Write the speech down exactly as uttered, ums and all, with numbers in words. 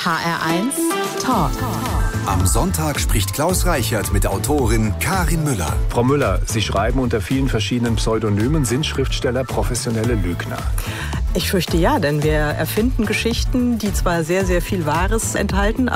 H R eins Talk. Am Sonntag spricht Klaus Reichert mit Autorin Karin Müller. Frau Müller, Sie schreiben unter vielen verschiedenen Pseudonymen. Sind Schriftsteller professionelle Lügner? Ich fürchte ja, denn wir erfinden Geschichten, die zwar sehr, sehr viel Wahres enthalten,